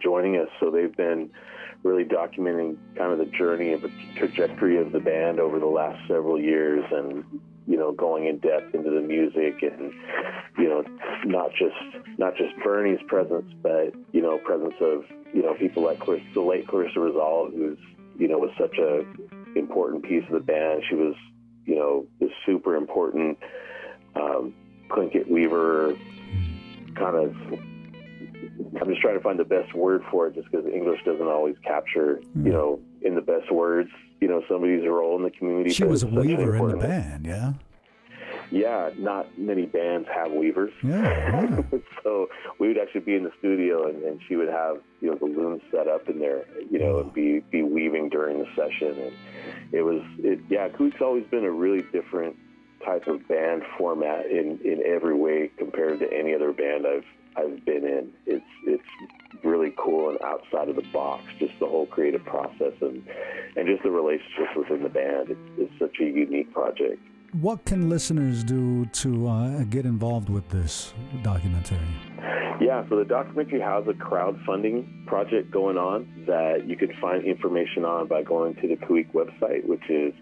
joining us. So they've been really documenting kind of the journey and the trajectory of the band over the last several years, and going in depth into the music, and not just Bernie's presence, but presence of people like the late Clarissa Rizal, who's was such a important piece of the band. She was this super important Tlingit Weaver kind of. I'm just trying to find the best word for it, just because English doesn't always capture, in the best words, somebody's role in the community. She was a weaver in the band, yeah? Yeah, not many bands have weavers. Yeah. So we would actually be in the studio, and she would have, the loom set up in there, and be weaving during the session. And Kuweek's always been a really different type of band format in every way compared to any other band I've been in. It's really cool and outside of the box, just the whole creative process and just the relationships within the band. It's such a unique project. What can listeners do to get involved with this documentary? Yeah, so the documentary has a crowdfunding project going on that you can find information on by going to the Kuweek website, which is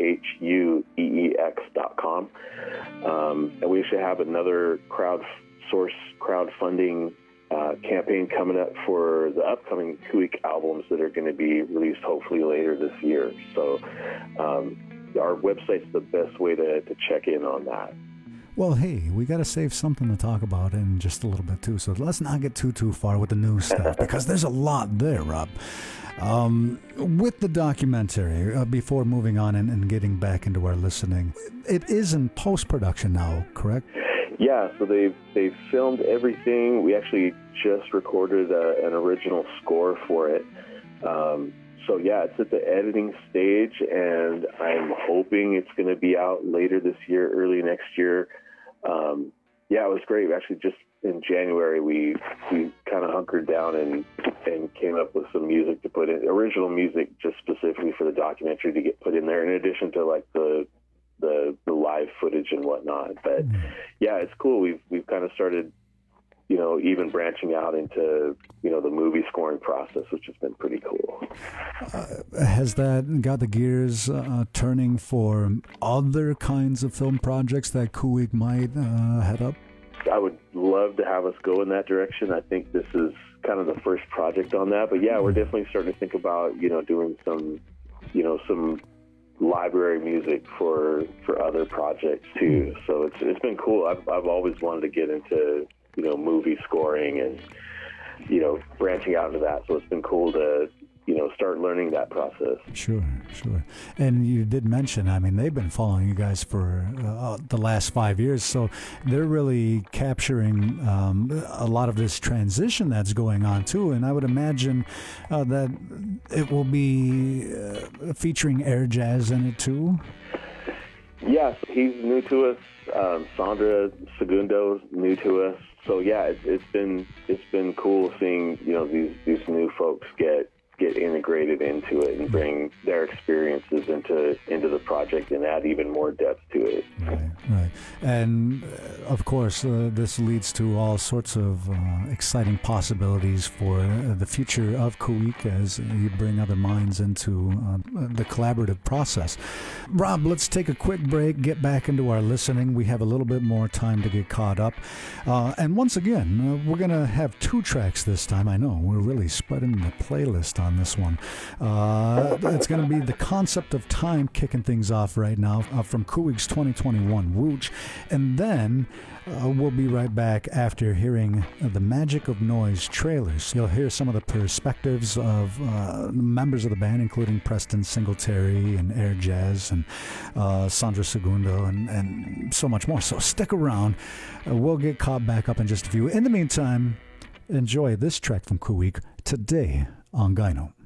KHUEEX.com. And we should have another crowdfunding campaign coming up for the upcoming Kuweek albums that are going to be released hopefully later this year. So our website's the best way to check in on that. Well, hey, we got to save something to talk about in just a little bit, too. So let's not get too far with the new stuff, because there's a lot there, Rob. With the documentary, before moving on and getting back into our listening, it is in post-production now, correct? Yeah, so they've filmed everything. We actually just recorded an original score for it. So yeah, it's at the editing stage, and I'm hoping it's going to be out later this year, early next year. Yeah, it was great. Actually, just in January, we kind of hunkered down and came up with some music to put in, original music just specifically for the documentary to get put in there, in addition to like the live footage and whatnot. But yeah, it's cool. We've kind of started, even branching out into, the movie scoring process, which has been pretty cool. Has that got the gears turning for other kinds of film projects that Kuweek might head up? I would love to have us go in that direction. I think this is kind of the first project on that. But yeah, we're definitely starting to think about, doing some library music for other projects too. So it's been cool. I've always wanted to get into, movie scoring and, branching out into that. So it's been cool to, start learning that process. Sure. And you did mention, they've been following you guys for the last 5 years, so they're really capturing a lot of this transition that's going on too, and I would imagine that it will be featuring air jazz in it too. Yes, he's new to us. Sandra Segundo new to us. So yeah, it's been cool seeing these new folks get integrated into it and bring their experiences into the project and add even more depth to it. Right. And of course, this leads to all sorts of exciting possibilities for the future of Kuweek as you bring other minds into the collaborative process. Rob, let's take a quick break, get back into our listening. We have a little bit more time to get caught up. And once again, we're going to have 2 tracks this time. I know, we're really spreading the playlist on this one. It's going to be The Concept of Time kicking things off right now from Kuweek's 2021 Wooch, and then we'll be right back after hearing the Magic of Noise trailers. You'll hear some of the perspectives of members of the band, including Preston Singletary and Air Jazz and Sandra Segundo and so much more. So stick around. We'll get caught back up in just a few. In the meantime, enjoy this track from Kuweek today on Gyno.